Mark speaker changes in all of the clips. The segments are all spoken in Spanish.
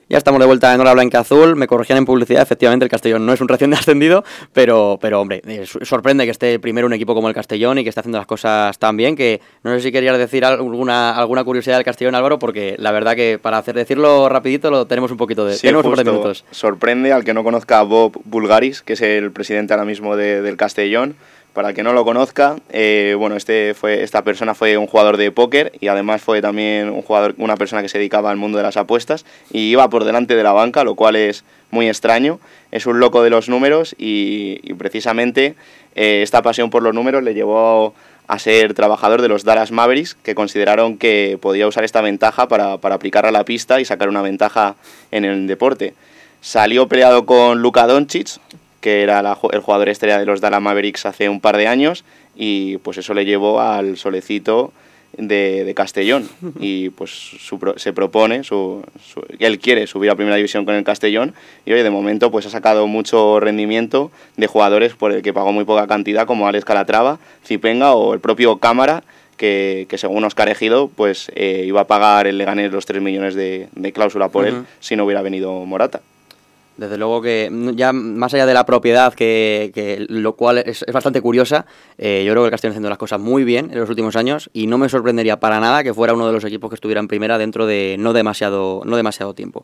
Speaker 1: Ya estamos de vuelta en Hora Blanca Azul. Me corregían en publicidad, efectivamente el Castellón no es un recién ascendido, pero hombre, sorprende que esté primero un equipo como el Castellón y que esté haciendo las cosas tan bien, que no sé si querías decir alguna curiosidad del Castellón, Álvaro, porque la verdad que para decirlo rapidito lo tenemos un poquito de...
Speaker 2: Sí,
Speaker 1: tenemos un par de
Speaker 2: justo,
Speaker 1: minutos.
Speaker 2: sorprende al que no conozca a Bob Bulgaris, que es el presidente ahora mismo del Castellón. Para el que no lo conozca, bueno, esta persona fue un jugador de póker y además fue también una persona que se dedicaba al mundo de las apuestas y iba por delante de la banca, lo cual es muy extraño. Es un loco de los números y precisamente esta pasión por los números le llevó a ser trabajador de los Dallas Mavericks, que consideraron que podía usar esta ventaja para aplicarla a la pista y sacar una ventaja en el deporte. Salió peleado con Luka Doncic, que era el jugador estrella de los Dallas Mavericks hace un par de años, y pues eso le llevó al solecito de Castellón, y pues se propone, él quiere subir a Primera División con el Castellón, y hoy de momento pues ha sacado mucho rendimiento de jugadores por el que pagó muy poca cantidad, como Alex Calatrava, Zipenga o el propio Cámara, que según Óscar Ejido pues iba a pagar el Leganés los 3 millones de cláusula por él si no hubiera venido Morata.
Speaker 1: Desde luego que ya más allá de la propiedad, que lo cual es bastante curiosa, yo creo que el Castellón está haciendo las cosas muy bien en los últimos años y no me sorprendería para nada que fuera uno de los equipos que estuviera en primera dentro de no demasiado tiempo.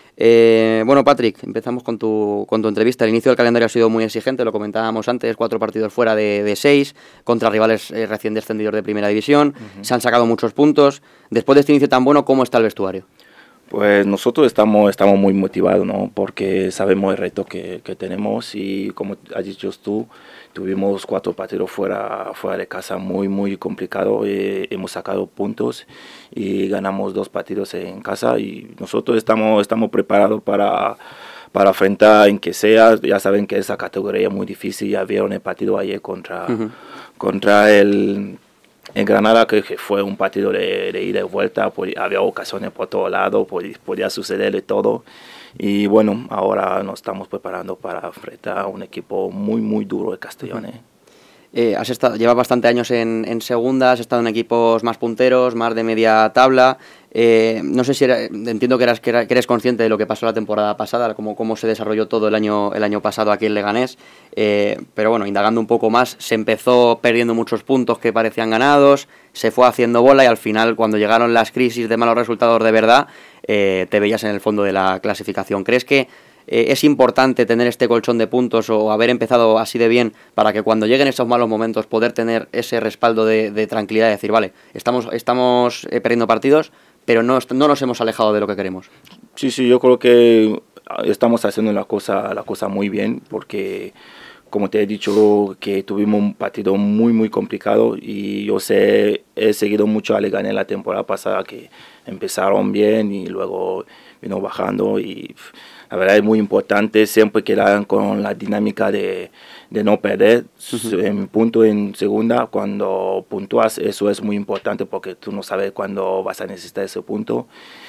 Speaker 1: Bueno, Patrick, empezamos con tu entrevista. El inicio del calendario ha sido muy exigente, lo comentábamos antes, 4 partidos fuera de 6, contra rivales recién descendidos de Primera División, se han sacado muchos puntos. Después de este inicio tan bueno, ¿cómo está el vestuario?
Speaker 3: Pues nosotros estamos muy motivados, ¿no? Porque sabemos el reto que tenemos y como has dicho tú, tuvimos 4 partidos fuera de casa muy complicado. Hemos sacado puntos y ganamos 2 partidos en casa y nosotros estamos preparados para enfrentar en que sea. Ya saben que esa categoría es muy difícil. Ya vieron el partido ayer contra en Granada, que fue un partido de ida y vuelta, pues había ocasiones por todo lado, podía suceder de todo. Y bueno, ahora nos estamos preparando para enfrentar a un equipo muy duro de Castellón.
Speaker 1: Llevas bastante años en segunda, has estado en equipos más punteros, más de media tabla. No sé si entiendo que eres consciente de lo que pasó la temporada pasada, cómo se desarrolló todo el año pasado aquí en Leganés, pero bueno, indagando un poco más, se empezó perdiendo muchos puntos que parecían ganados, se fue haciendo bola y al final, cuando llegaron las crisis de malos resultados de verdad, te veías en el fondo de la clasificación. ¿Crees que es importante tener este colchón de puntos o haber empezado así de bien para que cuando lleguen esos malos momentos poder tener ese respaldo de tranquilidad y decir, vale, estamos perdiendo partidos, pero no nos hemos alejado de lo que queremos?
Speaker 3: Sí, yo creo que estamos haciendo la cosa muy bien, porque como te he dicho que tuvimos un partido muy complicado y he seguido mucho a Leganés la temporada pasada, que empezaron bien y luego vino bajando, y la verdad es muy importante siempre quedar con la dinámica de no perder. En punto en segunda, cuando puntúas, eso es muy importante porque tú no sabes cuándo vas a necesitar ese punto.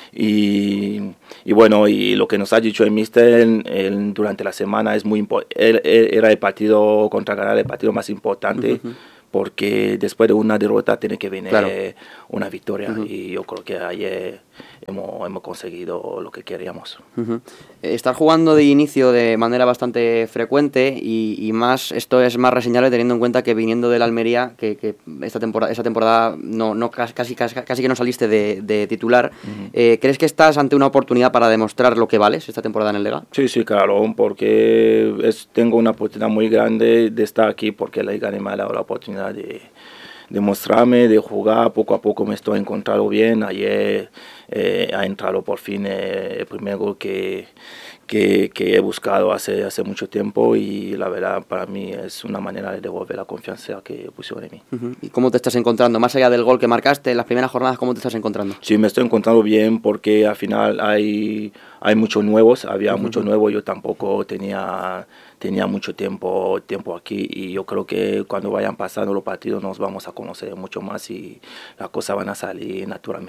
Speaker 3: Y bueno, y lo que nos ha dicho el míster durante la semana es muy importante. Era el partido contra Granada, el partido más importante, porque después de una derrota tiene que venir una victoria, y yo creo que ayer hemos conseguido lo que queríamos.
Speaker 1: Estar jugando de inicio de manera bastante frecuente y más, esto es más reseñable teniendo en cuenta que viniendo del Almería, que esa temporada casi que no saliste de titular, ¿crees que estás ante una oportunidad para demostrar lo que vales esta temporada en el Lega?
Speaker 3: Sí, claro, porque tengo una oportunidad muy grande de estar aquí, porque la Liga me ha dado la oportunidad de mostrarme, de jugar. Poco a poco me estoy encontrando bien. Ayer ha entrado por fin el primer gol que he buscado hace mucho tiempo, y la verdad para mí es una manera de devolver la confianza que pusieron en mí.
Speaker 1: ¿Y cómo te estás encontrando? Más allá del gol que marcaste en las primeras jornadas, ¿cómo te estás encontrando?
Speaker 3: Sí, me estoy encontrando bien, porque al final hay muchos nuevos, había muchos nuevos. Yo tampoco tenía mucho tiempo aquí, y yo creo que cuando vayan pasando los partidos nos vamos a conocer mucho más y las cosas van a salir naturalmente.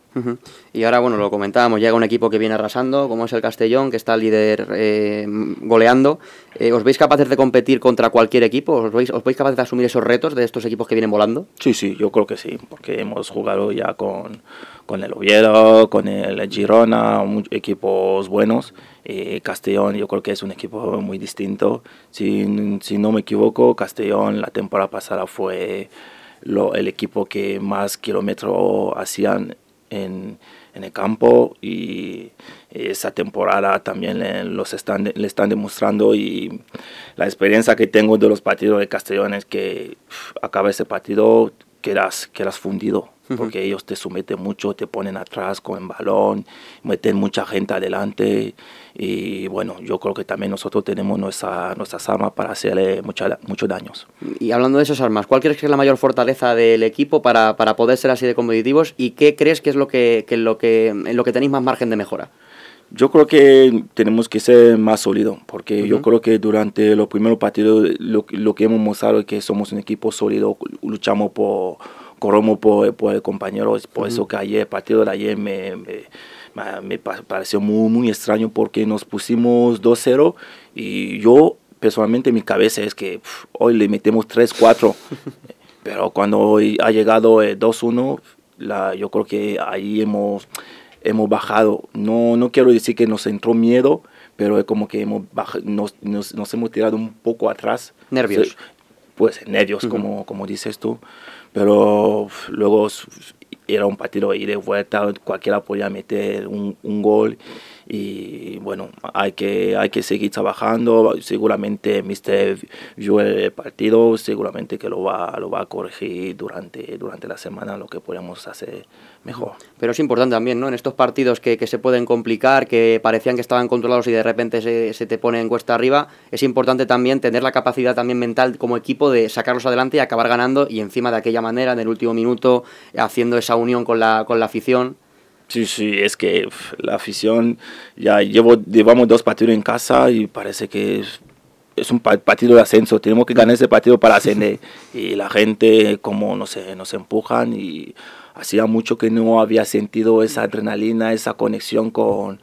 Speaker 1: Ujú. Y ahora, bueno, lo comentábamos, llega un equipo que viene arrasando, como es el Castellón, que está líder goleando. ¿Os veis capaces de competir contra cualquier equipo? ¿Os veis capaces de asumir esos retos de estos equipos que vienen volando?
Speaker 3: Sí, yo creo que sí, porque hemos jugado ya con el Oviedo, con el Girona, equipos buenos. Castellón yo creo que es un equipo muy distinto. Si no me equivoco, Castellón la temporada pasada fue el equipo que más kilómetros hacían en el campo, y esa temporada también le están demostrando, y la experiencia que tengo de los partidos de Castellón es que acaba ese partido, quedas fundido, porque ellos te someten mucho, te ponen atrás con el balón, meten mucha gente adelante, y bueno, yo creo que también nosotros tenemos nuestras armas para hacerle muchos daños.
Speaker 1: Y hablando de esas armas, ¿cuál crees que es la mayor fortaleza del equipo para poder ser así de competitivos, y qué crees que es en lo que tenéis más margen de mejora?
Speaker 3: Yo creo que tenemos que ser más sólidos, porque yo creo que durante los primeros partidos lo que hemos mostrado es que somos un equipo sólido, corremos por el compañero. Por eso que el partido de ayer me pareció muy extraño, porque nos pusimos 2-0 y yo personalmente mi cabeza es que hoy le metemos 3-4, pero cuando ha llegado el 2-1, yo creo que ahí hemos bajado. No quiero decir que nos entró miedo, pero es como que nos hemos tirado un poco atrás.
Speaker 1: Nervios.
Speaker 3: Pues nervios, como dices tú. Pero luego era un partido ahí de vuelta, cualquiera podía meter un gol. Y bueno, hay que seguir trabajando. Seguramente Mister vio el partido, seguramente que lo va a corregir durante la semana, lo que podamos hacer mejor.
Speaker 1: Pero es importante también, ¿no? En estos partidos que se pueden complicar, que parecían que estaban controlados y de repente se te pone en cuesta arriba, es importante también tener la capacidad también mental como equipo de sacarlos adelante y acabar ganando, y encima de aquella manera, en el último minuto, haciendo esa unión con la afición.
Speaker 3: Sí, es que la afición, ya llevamos 2 partidos en casa y parece que es un partido de ascenso, tenemos que ganar ese partido para ascender, y la gente como nos empujan, y hacía mucho que no había sentido esa adrenalina, esa conexión con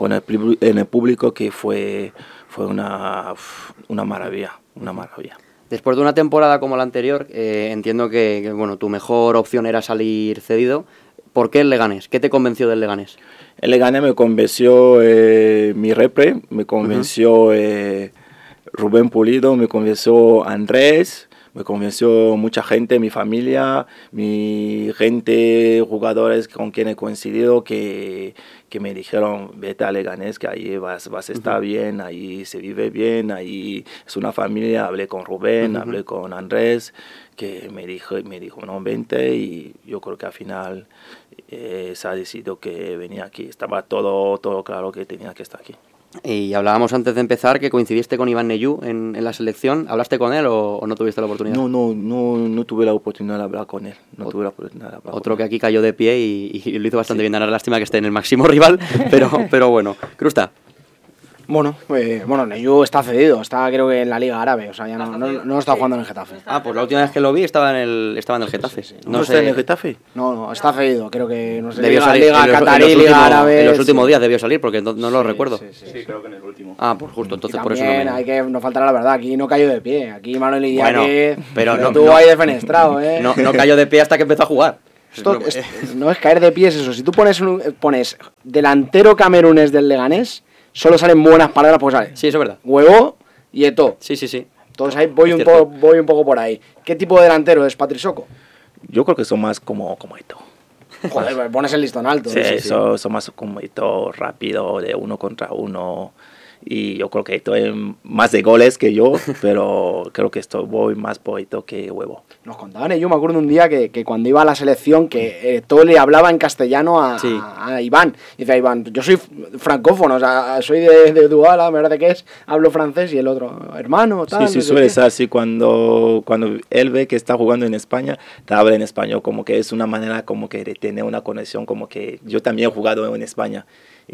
Speaker 3: el público, que fue una maravilla.
Speaker 1: Después de una temporada como la anterior, entiendo que bueno, tu mejor opción era salir cedido. ¿Por qué el Leganés? ¿Qué te convenció del Leganés?
Speaker 3: El Leganés me convenció mi repre, me convenció Rubén Pulido, me convenció Andrés, me convenció mucha gente, mi familia, mi gente, jugadores con quienes he coincidido, que me dijeron: vete a Leganés, que ahí vas a estar bien, ahí se vive bien, ahí es una familia. Hablé con Rubén, hablé con Andrés, que me dijo, no, vente, y yo creo que al final se ha decidido que venía aquí. Estaba todo claro que tenía que estar aquí.
Speaker 1: Y hablábamos antes de empezar que coincidiste con Iván Neyú en la selección. ¿Hablaste con él o no tuviste la oportunidad?
Speaker 3: No tuve la oportunidad de hablar con él.
Speaker 1: Otro que aquí cayó de pie y lo hizo bastante bien. Ahora lástima que esté en el máximo rival, pero bueno. Crusta.
Speaker 4: Bueno, Neyú está cedido, está creo que en la Liga Árabe, o sea, ya no está jugando en el Getafe.
Speaker 1: Pues la última vez que lo vi estaba en el Getafe.
Speaker 4: Sí.
Speaker 3: ¿No está en el Getafe?
Speaker 4: No, está cedido, creo que no sé,
Speaker 1: debió salir
Speaker 4: Liga Catarí, Liga Árabe.
Speaker 1: En los últimos días debió salir, porque no lo recuerdo.
Speaker 2: Sí, creo que en el último.
Speaker 1: Pues justo, entonces
Speaker 4: y
Speaker 1: por eso
Speaker 4: también hay que no faltará la verdad, aquí no cayó de pie, aquí Manuel Iñaki
Speaker 1: pero no
Speaker 4: estuvo ahí defenestrado,
Speaker 1: No cayó de pie hasta que empezó a jugar.
Speaker 4: No es caer de pie, es eso. Si tú pones delantero camerunés del Leganés, solo salen buenas palabras, porque sale
Speaker 1: Sí, eso es verdad.
Speaker 4: Huevo y Eto'o.
Speaker 1: Sí.
Speaker 4: Entonces ahí voy un poco por ahí. ¿Qué tipo de delantero es Patri Soko?
Speaker 3: Yo creo que son más como Eto'o.
Speaker 4: Joder, pues pones el listón alto.
Speaker 3: Sí. Son más como Eto'o, rápido, de 1 contra 1. Y yo creo que Eto'o es más de goles que yo, pero creo que voy más por Eto'o que Huevo.
Speaker 4: Nos contaban, yo me acuerdo un día que cuando iba a la selección, que Eto'o le hablaba en castellano a Iván. Y decía: Iván, yo soy francófono, o sea, soy de Duala, me parece que hablo francés, y el otro, hermano, tal.
Speaker 3: Sí, suele ser así. Cuando él ve que está jugando en España, te habla en español, como que es una manera como que de tener una conexión, como que yo también he jugado en España.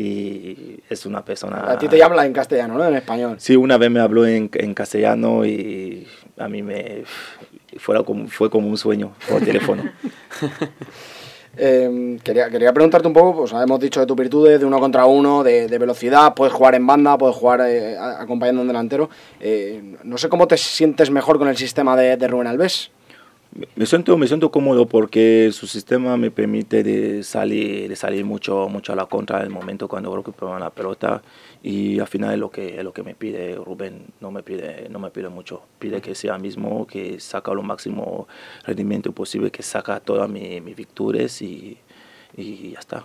Speaker 3: Y es una persona...
Speaker 4: A ti te habla en castellano, ¿no? En español.
Speaker 3: Sí, una vez me habló en castellano, y a mí fue como un sueño por teléfono.
Speaker 4: Quería preguntarte un poco, pues hemos dicho de tus virtudes, de 1 contra 1, de velocidad, puedes jugar en banda, puedes jugar acompañando a un delantero. No sé cómo te sientes mejor con el sistema de Rubén Albés.
Speaker 3: Me siento cómodo porque su sistema me permite de salir mucho a la contra en el momento cuando recupero la pelota, y al final es lo que me pide Rubén. No me pide mucho, pide que sea mismo, que saca lo máximo rendimiento posible, que saca todas mis virtudes y ya está.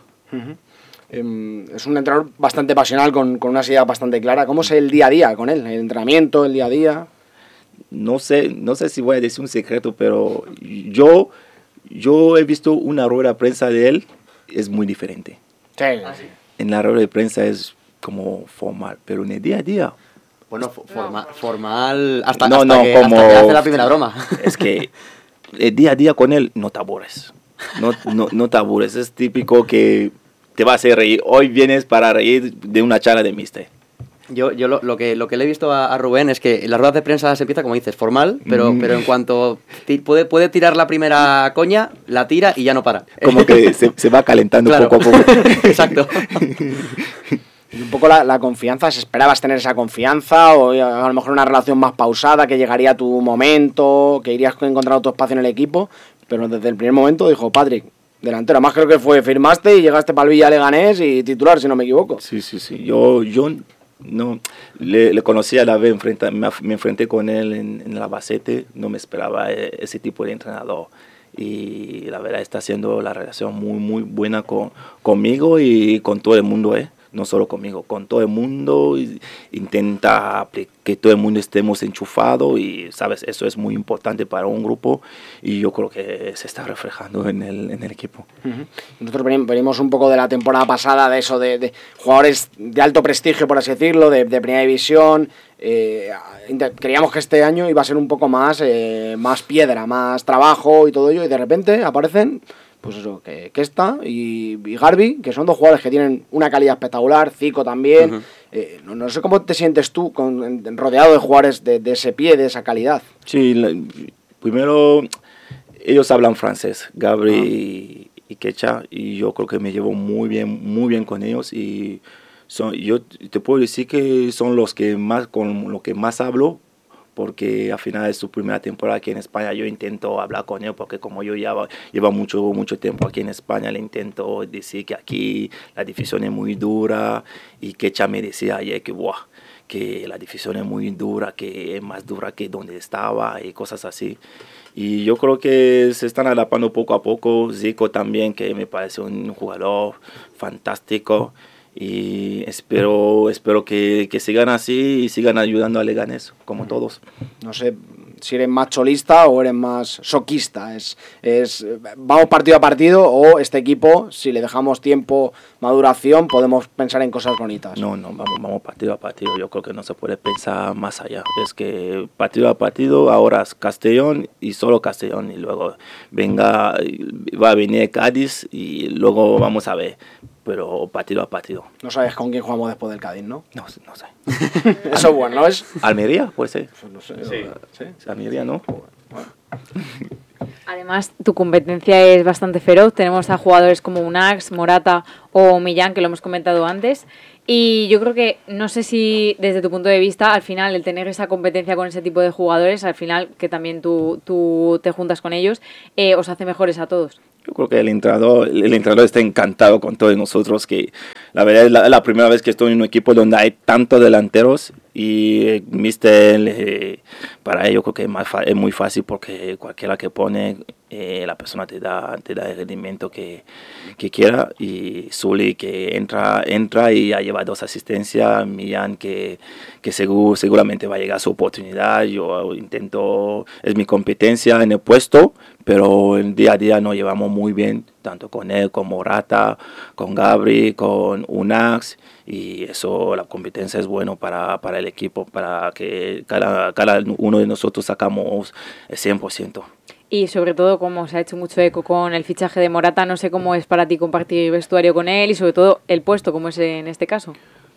Speaker 4: Es un entrenador bastante pasional, con unas ideas bastante claras. ¿Cómo es el día a día con él? ¿El entrenamiento, el día a día?
Speaker 3: No sé si voy a decir un secreto, pero yo he visto una rueda de prensa de él, es muy diferente.
Speaker 4: Sí.
Speaker 3: En la rueda de prensa es como formal, pero en el día a día...
Speaker 1: Bueno, formal hasta que hace la primera broma.
Speaker 3: Es que el día a día con él no te aburres. No te aburres. Es típico que te va a hacer reír. Hoy vienes para reír de una charla de mister.
Speaker 1: Yo lo que le he visto a Rubén es que en las ruedas de prensa se empieza, como dices, formal, pero en cuanto puede tirar la primera coña, la tira y ya no para.
Speaker 3: Como que se va calentando
Speaker 1: claro.
Speaker 3: poco a poco.
Speaker 1: Exacto.
Speaker 4: Y un poco la confianza, ¿esperabas tener esa confianza o a lo mejor una relación más pausada, que llegaría a tu momento, que irías encontrando tu espacio en el equipo? Pero desde el primer momento dijo, Patrick, delantero. Además creo que firmaste y llegaste para el Villa Leganés y titular, si no me equivoco.
Speaker 3: Sí. Yo no le conocí a la vez, me enfrenté con él en el Albacete, no me esperaba ese tipo de entrenador. Y la verdad está haciendo la relación muy buena conmigo y con todo el mundo, no solo conmigo, con todo el mundo. Intenta que todo el mundo estemos enchufados y, ¿sabes? Eso es muy importante para un grupo y yo creo que se está reflejando en el equipo.
Speaker 4: Nosotros venimos un poco de la temporada pasada, de eso, de jugadores de alto prestigio, por así decirlo, de primera división. Creíamos que este año iba a ser un poco más piedra, más trabajo y todo ello, y de repente aparecen... Pues eso, que Kesta y Garbi, que son dos jugadores que tienen una calidad espectacular, Zico también. No sé cómo te sientes tú rodeado de jugadores de ese pie, de esa calidad.
Speaker 3: Sí, primero ellos hablan francés, Gabri y Kecha, y yo creo que me llevo muy bien con ellos. Y yo te puedo decir que son con los que más hablo, porque al final de su primera temporada aquí en España yo intento hablar con él, porque como yo llevo mucho tiempo aquí en España, le intento decir que aquí la división es muy dura, y Kecha me decía ayer que la división es muy dura, que es más dura que donde estaba y cosas así. Y yo creo que se están adaptando poco a poco. Zico también, que me parece un jugador fantástico. Y espero que sigan así y sigan ayudando a Leganés, como todos.
Speaker 4: No sé si eres más cholista o eres más soquista. Vamos partido a partido, o este equipo, si le dejamos tiempo, maduración, podemos pensar en cosas bonitas.
Speaker 3: No, vamos partido a partido. Yo creo que no se puede pensar más allá. Es que partido a partido, ahora es Castellón y solo Castellón, y luego va a venir Cádiz y luego vamos a ver. Pero partido a partido.
Speaker 4: No sabes con quién jugamos después del Cádiz, ¿no?
Speaker 3: No sé.
Speaker 4: Eso es bueno, ¿no es?
Speaker 3: Almería, puede ser.
Speaker 4: Pues no sé.
Speaker 3: Sí. Almería, ¿no?
Speaker 4: Bueno.
Speaker 5: Además, tu competencia es bastante feroz. Tenemos a jugadores como Unax, Morata o Millán, que lo hemos comentado antes. Y yo creo que, no sé si desde tu punto de vista, al final, el tener esa competencia con ese tipo de jugadores, al final, que también tú te juntas con ellos, os hace mejores a todos.
Speaker 3: Yo creo que el entrenador está encantado con todos nosotros, que la verdad es la primera vez que estoy en un equipo donde hay tantos delanteros, y mister, para ello creo que es muy fácil, porque cualquiera que pone, la persona te da el rendimiento que quiera. Y Zuli, que entra y ya lleva 2 asistencias, Millán que seguramente va a llegar a su oportunidad. Yo intento, es mi competencia en el puesto, pero el día a día nos llevamos muy bien, tanto con él, con Morata, con Gabri, con Unax, y eso, la competencia es bueno para el equipo, para que cada uno de nosotros sacamos el 100%.
Speaker 5: Y sobre todo, como se ha hecho mucho eco con el fichaje de Morata, no sé cómo es para ti compartir vestuario con él, y sobre todo el puesto, como es en este caso.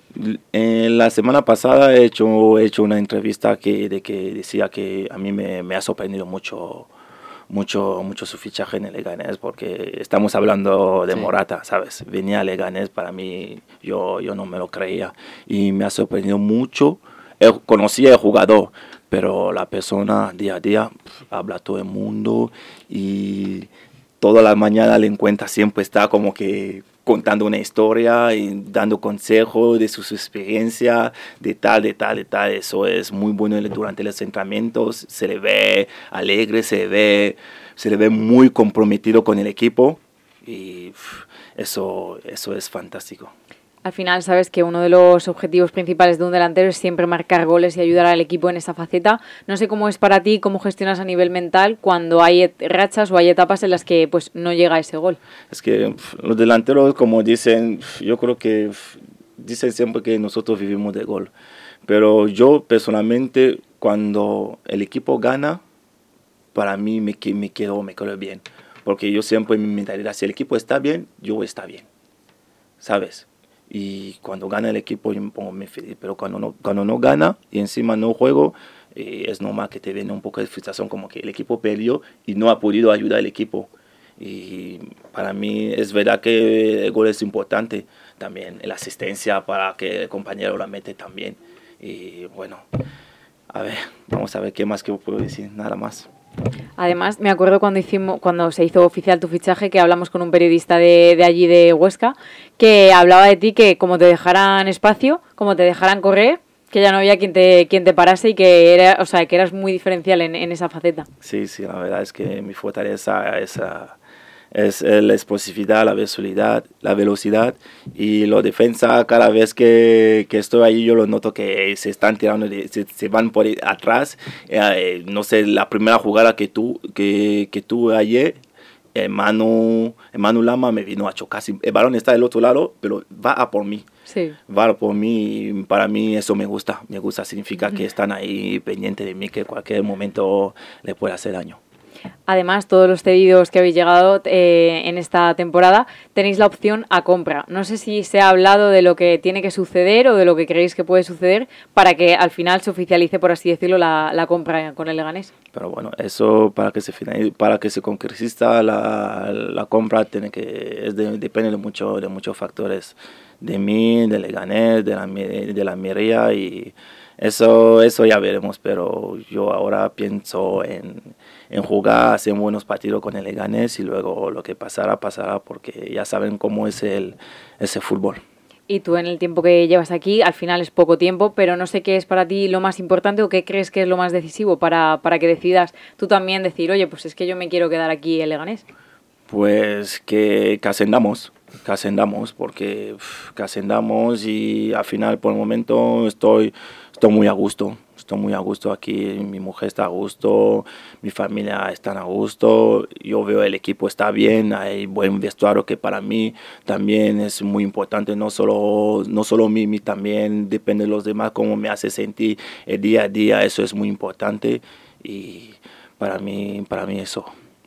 Speaker 3: La semana pasada he hecho una entrevista que decía que a mí me ha sorprendido mucho mucho su fichaje en el Leganés, porque estamos hablando de Morata, ¿sabes? Venía al Leganés, para mí, yo no me lo creía y me ha sorprendido mucho. Conocía el jugador, pero la persona día a día habla a todo el mundo y toda la mañana le encuentra, siempre está como que contando una historia y dando consejos de sus experiencias, de tal. Eso es muy bueno durante los entrenamientos. Se le ve alegre, se le ve muy comprometido con el equipo y eso es fantástico.
Speaker 5: Al final sabes que uno de los objetivos principales de un delantero es siempre marcar goles y ayudar al equipo en esa faceta. No sé cómo es para ti, cómo gestionas a nivel mental cuando hay rachas o hay etapas en las que pues no llega ese gol.
Speaker 3: Es que los delanteros, como dicen, yo creo que dicen siempre que nosotros vivimos de gol. Pero yo personalmente, cuando el equipo gana, para mí me quedo bien. Porque yo siempre mi mentalidad, si el equipo está bien, yo está bien. ¿Sabes? Y cuando gana el equipo yo me pongo muy feliz, pero cuando no gana y encima no juego, es normal que te viene un poco de frustración, como que el equipo perdió y no ha podido ayudar al equipo. Y para mí es verdad que el gol es importante, también la asistencia para que el compañero la mete también. Y bueno, a ver, vamos a ver qué más que puedo decir, nada más.
Speaker 5: Además, me acuerdo cuando se hizo oficial tu fichaje, que hablamos con un periodista de allí de Huesca, que hablaba de ti, que como te dejaran espacio, como te dejaran correr, que ya no había quien te parase y que eras muy diferencial en esa faceta.
Speaker 3: Sí, la verdad es que mi fortaleza es la explosividad, la velocidad y la defensa. Cada vez que estoy ahí yo lo noto que se están tirando, se van por atrás. No sé, la primera jugada que tuve ayer, Manu Lama me vino a chocar. El balón está del otro lado, pero va a por mí.
Speaker 5: Sí.
Speaker 3: Va por mí y para mí eso me gusta. Significa que están ahí pendientes de mí, que en cualquier momento le puede hacer daño.
Speaker 5: Además, todos los cedidos que habéis llegado en esta temporada tenéis la opción a compra. No sé si se ha hablado de lo que tiene que suceder o de lo que creéis que puede suceder para que al final se oficialice, por así decirlo, la compra con el Leganés.
Speaker 3: Pero bueno, eso para que se concretiza la compra depende de muchos factores. De mí, del Leganés, de la Mireia y eso ya veremos, pero yo ahora pienso en jugar, hacer buenos partidos con el Leganés y luego lo que pasará, porque ya saben cómo es ese fútbol.
Speaker 5: Y tú en el tiempo que llevas aquí, al final es poco tiempo, pero no sé qué es para ti lo más importante o qué crees que es lo más decisivo para que decidas tú también decir, oye, pues es que yo me quiero quedar aquí en Leganés.
Speaker 3: Pues que ascendamos, porque ascendamos y al final por el momento estoy muy a gusto. Estoy muy a gusto aquí, mi mujer está a gusto, mi familia está a gusto, yo veo el equipo está bien, hay buen vestuario que para mí también es muy importante, no solo mí, también depende de los demás, cómo me hace sentir el día a día, eso es muy importante y para mí eso.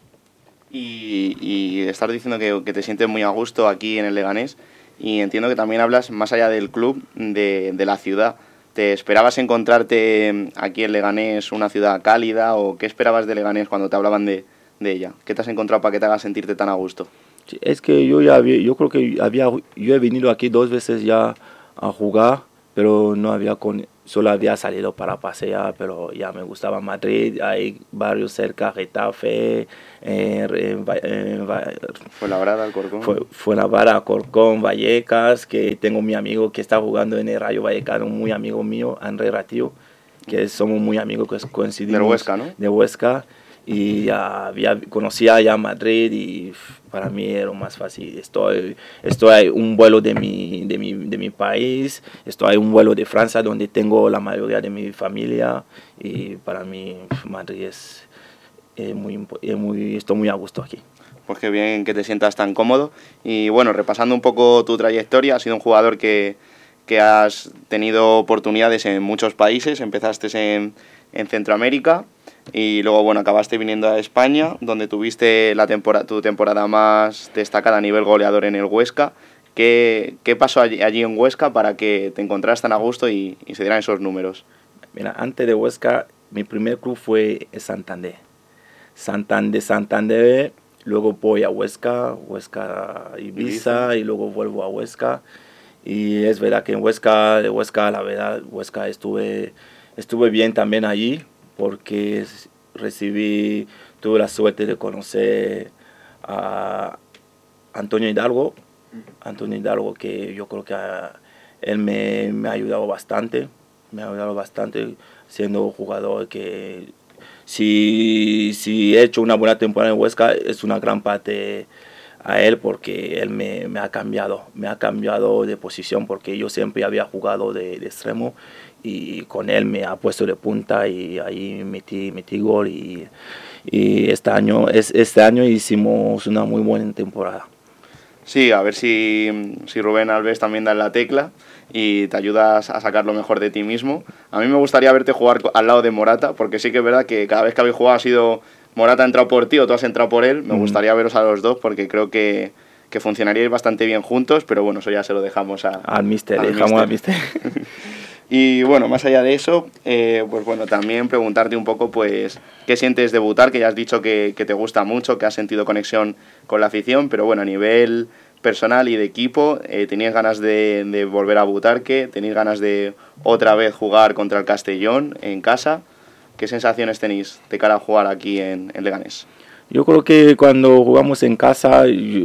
Speaker 2: Y estás diciendo que te sientes muy a gusto aquí en el Leganés y entiendo que también hablas más allá del club, de la ciudad. ¿Te esperabas encontrarte aquí en Leganés una ciudad cálida o qué esperabas de Leganés cuando te hablaban de ella? ¿Qué te has encontrado para que te haga sentirte tan a gusto?
Speaker 3: Sí, es que yo creo que yo he venido aquí 2 veces ya a jugar, pero solo había salido para pasear, pero ya me gustaba Madrid, hay barrios cerca, Getafe,
Speaker 2: Fuenlabrada, Alcorcón.
Speaker 3: Fuenlabrada, Alcorcón, Vallecas, que tengo mi amigo que está jugando en el Rayo Vallecano, muy amigo mío, André Ratío, que somos muy amigos, que coincidimos.
Speaker 2: De Huesca, ¿no?
Speaker 3: De Huesca. Y conocía ya Madrid y para mí era más fácil. Estoy a un vuelo de mi país, estoy a un vuelo de Francia donde tengo la mayoría de mi familia y para mí Madrid estoy muy a gusto aquí.
Speaker 2: Pues qué bien que te sientas tan cómodo y bueno, repasando un poco tu trayectoria, has sido un jugador que has tenido oportunidades en muchos países, empezaste en Centroamérica. Y luego, bueno, acabaste viniendo a España, donde tuviste tu temporada más destacada a nivel goleador en el Huesca. ¿Qué pasó allí en Huesca para que te encontraras tan a gusto y se dieran esos números?
Speaker 3: Mira, antes de Huesca, mi primer club fue Santander. Santander, luego voy a Huesca, Ibiza y luego vuelvo a Huesca. Y es verdad que en Huesca, la verdad, Huesca estuve bien también allí porque tuve la suerte de conocer a Antonio Hidalgo, que yo creo que él me ha ayudado bastante, siendo jugador que si he hecho una buena temporada en Huesca es una gran parte a él porque él me ha cambiado de posición porque yo siempre había jugado de extremo y con él me ha puesto de punta y ahí metí gol y este año hicimos una muy buena temporada.
Speaker 2: Sí, a ver si Rubén Alves también da en la tecla y te ayudas a sacar lo mejor de ti mismo. A mí me gustaría verte jugar al lado de Morata, porque sí que es verdad que cada vez que habéis jugado ha sido Morata ha entrado por ti o tú has entrado por él. Me gustaría veros a los dos porque creo que funcionaríais bastante bien juntos, pero bueno, eso ya se lo dejamos al mister. Y bueno, más allá de eso, pues bueno, también preguntarte un poco, pues, ¿qué sientes debutar? Que ya has dicho que te gusta mucho, que has sentido conexión con la afición, pero bueno, a nivel personal y de equipo, ¿tenías ganas de volver a Butarque? ¿Tenéis ganas de otra vez jugar contra el Castellón en casa? ¿Qué sensaciones tenéis de cara a jugar aquí en Leganés?
Speaker 3: Yo creo que cuando jugamos en casa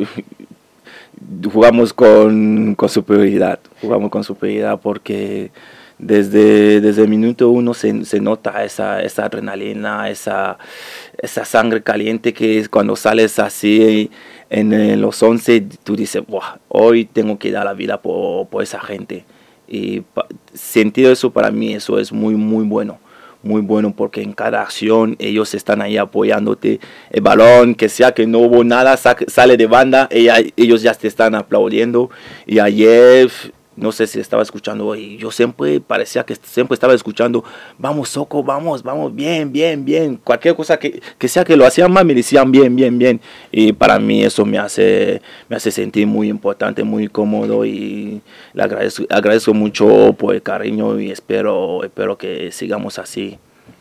Speaker 3: jugamos con superioridad. Jugamos con superioridad porque desde el minuto uno se nota esa adrenalina, esa sangre caliente que es cuando sales así en los 11, tú dices, hoy tengo que dar la vida por esa gente. Y sentir eso para mí, eso es muy, muy bueno. Muy bueno porque en cada acción ellos están ahí apoyándote. El balón, que sea que no hubo nada, sale de banda, ellos ya te están aplaudiendo. Y ayer, no sé si estaba escuchando, y yo parecía que siempre estaba escuchando, vamos Soco, vamos, bien. Cualquier cosa que sea que lo hacían mal, me decían bien. Y para mí eso me hace sentir muy importante, muy cómodo y le agradezco mucho por el cariño y espero que sigamos así.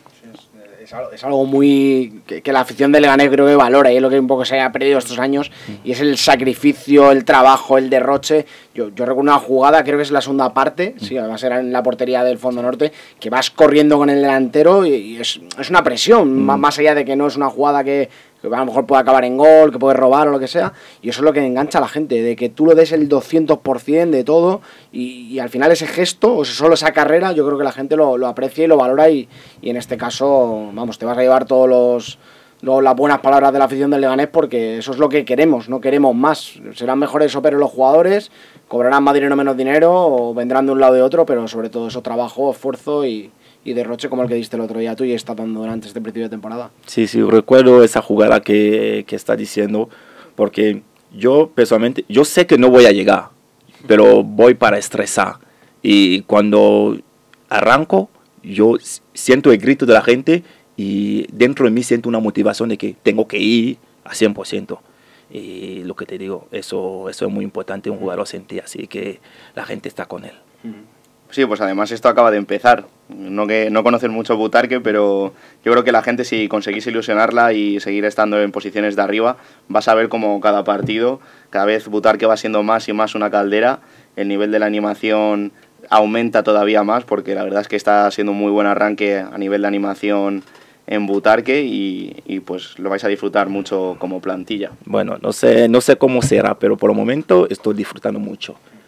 Speaker 4: Es algo muy que la afición de Leganés creo que valora y es lo que un poco se haya perdido estos años y es el sacrificio, el trabajo, el derroche. Yo recuerdo una jugada, creo que es la segunda parte, sí, además era en la portería del Fondo Norte, que vas corriendo con el delantero y es una presión, más allá de que no es una jugada que a lo mejor puede acabar en gol, que puede robar o lo que sea, y eso es lo que engancha a la gente, de que tú lo des el 200% de todo, y al final ese gesto, o solo esa carrera, yo creo que la gente lo aprecia y lo valora, y en este caso, vamos, te vas a llevar todos las buenas palabras de la afición del Leganés, porque eso es lo que queremos, no queremos más. Serán mejores o peores los jugadores, cobrarán más dinero o menos dinero, o vendrán de un lado o de otro, pero sobre todo eso, trabajo, esfuerzo y derroche como el que diste el otro día tú y está dando durante este principio de temporada.
Speaker 3: Sí, recuerdo esa jugada que está diciendo, porque yo personalmente, yo sé que no voy a llegar, pero voy para estresar. Y cuando arranco, yo siento el grito de la gente y dentro de mí siento una motivación de que tengo que ir a 100%. Y lo que te digo, eso es muy importante, un jugador sentir así que la gente está con él.
Speaker 2: Sí, pues además esto acaba de empezar. No conocen mucho Butarque, pero yo creo que la gente, si conseguís ilusionarla y seguir estando en posiciones de arriba, vas a ver como cada partido, cada vez Butarque va siendo más y más una caldera. El nivel de la animación aumenta todavía más, porque la verdad es que está siendo un muy buen arranque a nivel de animación en Butarque y pues lo vais a disfrutar mucho como plantilla.
Speaker 3: Bueno, no sé cómo será, pero por el momento estoy disfrutando mucho.